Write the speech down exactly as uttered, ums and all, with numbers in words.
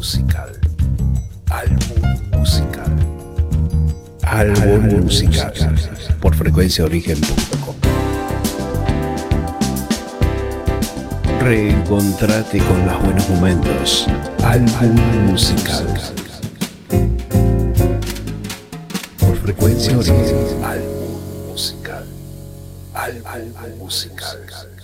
musical. Álbum musical. Álbum musical. Por frecuenciaorigen punto com. Reencontrate con los buenos momentos. Álbum musical. Por frecuencia origen. Álbum musical. Álbum musical.